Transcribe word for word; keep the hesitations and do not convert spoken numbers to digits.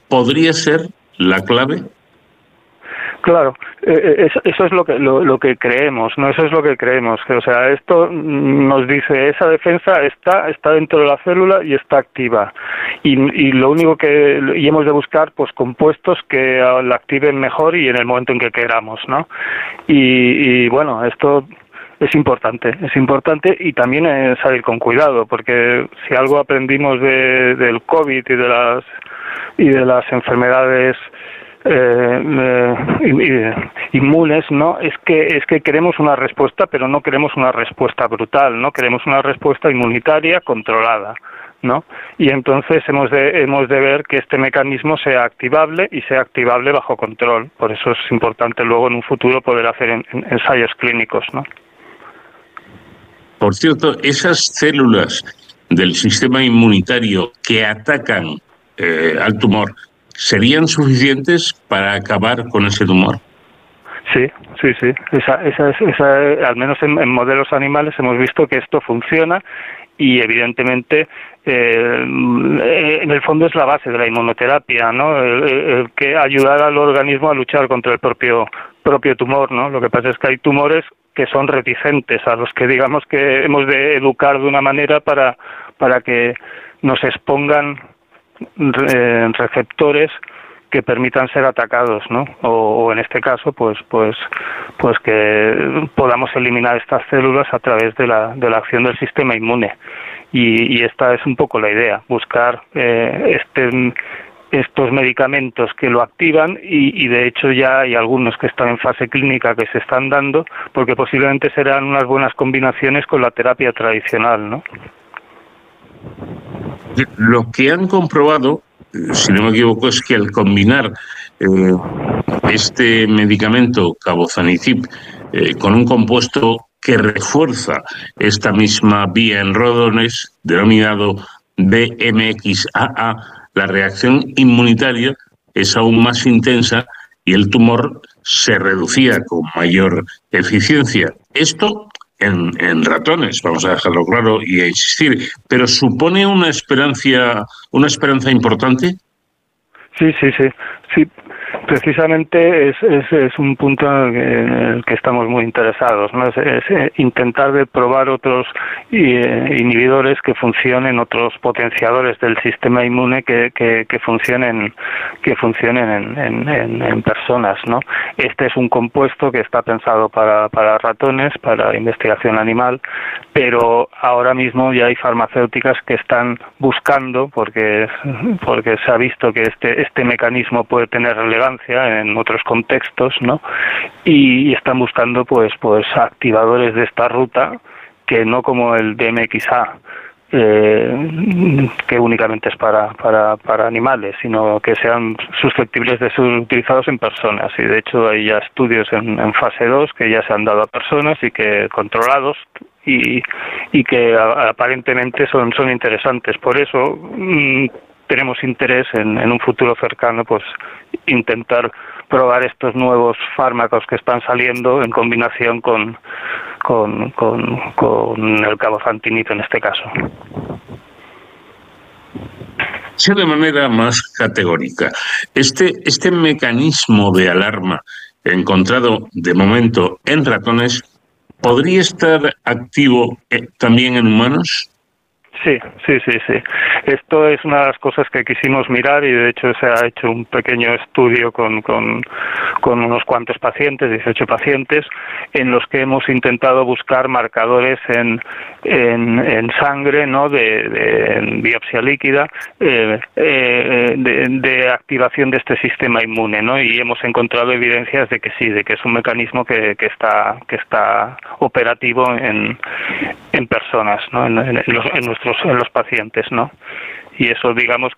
podría ser la clave. Claro, eh, eso, eso es lo que lo, lo que creemos, no, eso es lo que creemos. O sea, esto nos dice esa defensa está está dentro de la célula y está activa, y, y lo único que y hemos de buscar, pues, compuestos que la activen mejor y en el momento en que queramos, ¿no? Y, y bueno, esto es importante, es importante y también es salir con cuidado, porque si algo aprendimos de, del COVID y de las y de las enfermedades Eh, eh, inmunes, no es que es que queremos una respuesta, pero no queremos una respuesta brutal, no queremos una respuesta inmunitaria controlada, ¿no? Y entonces hemos de hemos de ver que este mecanismo sea activable y sea activable bajo control. Por eso es importante luego en un futuro poder hacer en, en, ensayos clínicos, ¿no? Por cierto, esas células del sistema inmunitario que atacan eh, al tumor, ¿serían suficientes para acabar con ese tumor? Sí, sí, sí. Esa, esa, esa, al menos en, en modelos animales hemos visto que esto funciona y evidentemente eh, en el fondo es la base de la inmunoterapia, ¿no? El, el que ayudar al organismo a luchar contra el propio propio tumor, ¿no? Lo que pasa es que hay tumores que son reticentes, a los que digamos que hemos de educar de una manera para para que nos expongan eh, receptores que permitan ser atacados, ¿no? O, o en este caso, pues, pues, pues que podamos eliminar estas células a través de la de la acción del sistema inmune. Y, y esta es un poco la idea, buscar eh, este estos medicamentos que lo activan y, y de hecho ya hay algunos que están en fase clínica que se están dando, porque posiblemente serán unas buenas combinaciones con la terapia tradicional, ¿no? Lo que han comprobado, si no me equivoco, es que al combinar eh, este medicamento cabozanizib eh, con un compuesto que refuerza esta misma vía en rodones, denominado B M X A A, la reacción inmunitaria es aún más intensa y el tumor se reducía con mayor eficiencia. Esto en, en ratones, vamos a dejarlo claro y a insistir, pero ¿supone una esperanza, una esperanza importante? Sí, sí, sí, sí. Precisamente es, es, es un punto en el que estamos muy interesados, ¿no? Es, es intentar de probar otros eh, inhibidores que funcionen, otros potenciadores del sistema inmune que, que, que funcionen que funcionen en, en, en, en personas, ¿no? Este es un compuesto que está pensado para, para ratones, para investigación animal, pero ahora mismo ya hay farmacéuticas que están buscando, porque porque se ha visto que este este mecanismo puede tener relevancia en otros contextos, ¿no? Y, y están buscando pues pues activadores de esta ruta que no como el B M X A, eh, que únicamente es para, para para animales, sino que sean susceptibles de ser utilizados en personas. Y de hecho hay ya estudios en, en fase dos que ya se han dado a personas y que controlados y, y que a, aparentemente son son interesantes. Por eso mmm, tenemos interés en, en un futuro cercano, pues intentar probar estos nuevos fármacos que están saliendo en combinación con con, con, con el cabozantinib en este caso. Sí, de manera más categórica, este este mecanismo de alarma encontrado de momento en ratones, ¿podría estar activo eh, también en humanos? Sí, sí, sí, sí. Esto es una de las cosas que quisimos mirar y de hecho se ha hecho un pequeño estudio con, con, con unos cuantos pacientes, dieciocho pacientes, en los que hemos intentado buscar marcadores en, en, en sangre, ¿no? de, de en biopsia líquida, eh, eh, de, de activación de este sistema inmune, ¿no? Y hemos encontrado evidencias de que sí, de que es un mecanismo que, que está que está operativo en, en personas, ¿no? En, en, los, en nuestros en los pacientes, ¿no? Y eso digamos